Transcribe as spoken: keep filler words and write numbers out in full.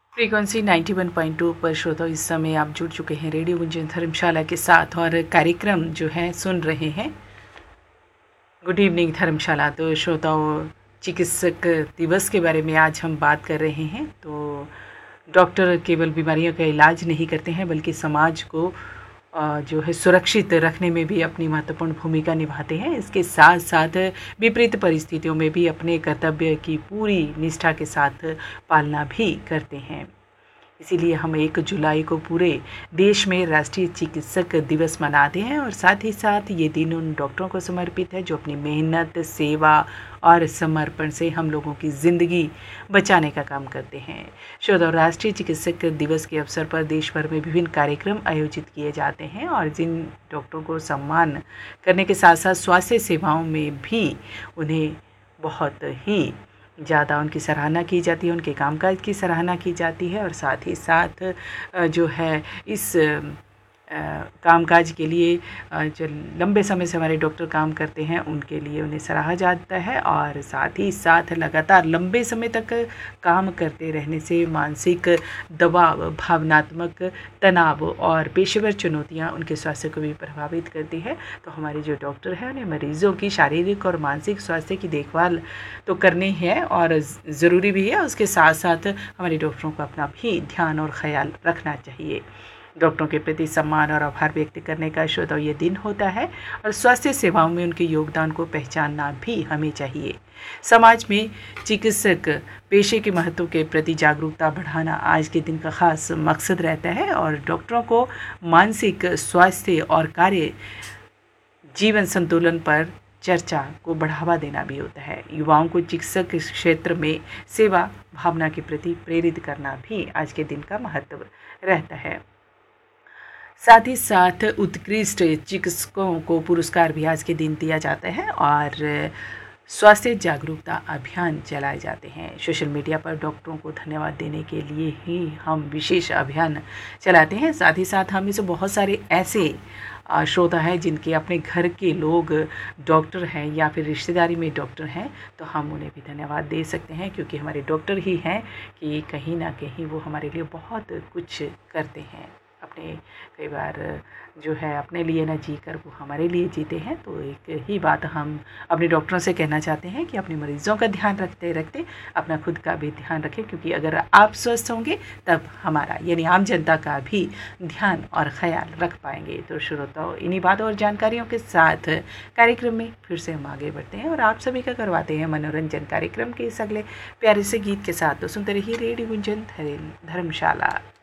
Frequency ninety one point two पर श्रोता इस समय आप जुड़ चुके हैं रेडियो गुंजन धर्मशाला के साथ और कार्यक्रम जो है सुन रहे हैं गुड इवनिंग धर्मशाला। तो श्रोताओं, चिकित्सक दिवस के बारे में आज हम बात कर रहे हैं। तो डॉक्टर केवल बीमारियों का इलाज नहीं करते हैं बल्कि समाज को जो है सुरक्षित रखने में भी अपनी महत्वपूर्ण भूमिका निभाते हैं। इसके साथ साथ विपरीत परिस्थितियों में भी अपने कर्तव्य की पूरी निष्ठा के साथ पालना भी करते हैं। इसीलिए हम एक जुलाई को पूरे देश में राष्ट्रीय चिकित्सक दिवस मनाते हैं और साथ ही साथ ये दिन उन डॉक्टरों को समर्पित है जो अपनी मेहनत, सेवा और समर्पण से हम लोगों की ज़िंदगी बचाने का काम करते हैं। श्रोताओं, राष्ट्रीय चिकित्सक दिवस के अवसर पर देश भर में विभिन्न कार्यक्रम आयोजित किए जाते हैं और जिन डॉक्टरों को सम्मान करने के साथ साथ स्वास्थ्य सेवाओं में भी उन्हें बहुत ही ज़्यादा उनकी सराहना की जाती है, उनके कामकाज की सराहना की जाती है और साथ ही साथ जो है इस कामकाज के लिए जो लंबे समय से हमारे डॉक्टर काम करते हैं उनके लिए उन्हें सराहा जाता है और साथ ही साथ लगातार लंबे समय तक काम करते रहने से मानसिक दबाव, भावनात्मक तनाव और पेशेवर चुनौतियां उनके स्वास्थ्य को भी प्रभावित करती है। तो हमारे जो डॉक्टर हैं उन्हें मरीज़ों की शारीरिक और मानसिक स्वास्थ्य की देखभाल तो करनी है और ज़रूरी भी है। उसके साथ साथ हमारे डॉक्टरों को अपना भी ध्यान और ख्याल रखना चाहिए। डॉक्टरों के प्रति सम्मान और आभार व्यक्त करने का श्रोताओं ये दिन होता है और स्वास्थ्य सेवाओं में उनके योगदान को पहचानना भी हमें चाहिए। समाज में चिकित्सक पेशे के महत्व के प्रति जागरूकता बढ़ाना आज के दिन का खास मकसद रहता है और डॉक्टरों को मानसिक स्वास्थ्य और कार्य जीवन संतुलन पर चर्चा को बढ़ावा देना भी होता है। युवाओं को चिकित्सक क्षेत्र में सेवा भावना के प्रति प्रेरित करना भी आज के दिन का महत्व रहता है। साथ ही साथ उत्कृष्ट चिकित्सकों को पुरस्कार भी आज के दिन दिया जाता है और स्वास्थ्य जागरूकता अभियान चलाए जाते हैं। सोशल मीडिया पर डॉक्टरों को धन्यवाद देने के लिए ही हम विशेष अभियान चलाते हैं। साथ ही साथ हम इसे बहुत सारे ऐसे श्रोता हैं जिनके अपने घर के लोग डॉक्टर हैं या फिर रिश्तेदारी में डॉक्टर हैं, तो हम उन्हें भी धन्यवाद दे सकते हैं क्योंकि हमारे डॉक्टर ही हैं कि कहीं ना कहीं वो हमारे लिए बहुत कुछ करते हैं। अपने कई बार जो है अपने लिए ना जी कर वो हमारे लिए जीते हैं। तो एक ही बात हम अपने डॉक्टरों से कहना चाहते हैं कि अपने मरीज़ों का ध्यान रखते रखते अपना खुद का भी ध्यान रखें, क्योंकि अगर आप स्वस्थ होंगे तब हमारा यानी आम जनता का भी ध्यान और ख्याल रख पाएंगे। तो श्रोताओं, इन्हीं बातों और जानकारियों के साथ कार्यक्रम में फिर से हम आगे बढ़ते हैं और आप सभी का करवाते हैं मनोरंजन कार्यक्रम के इस अगले प्यारे से गीत के साथ। तो सुनते रहिए रेडियो गुंजन धर्मशाला।